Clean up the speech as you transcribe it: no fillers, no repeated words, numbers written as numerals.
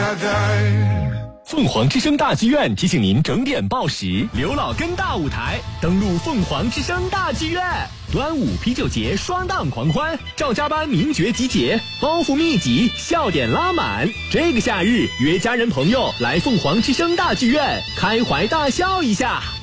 凤凰之声大剧院提醒您整点报时，刘老根大舞台登陆凤凰之声大剧院，端午啤酒节双档狂欢，赵家班名角集结，包袱密集，笑点拉满。这个夏日约家人朋友来凤凰之声大剧院，开怀大笑一下。